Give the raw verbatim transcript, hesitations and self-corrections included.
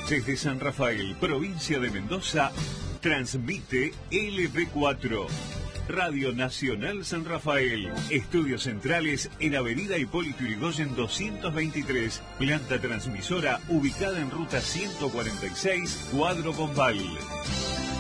Desde San Rafael, provincia de Mendoza, transmite L B cuatro. Radio Nacional San Rafael. Estudios centrales en Avenida Hipólito Yrigoyen doscientos veintitrés. Planta transmisora ubicada en ruta ciento cuarenta y seis, Cuadro Bombal.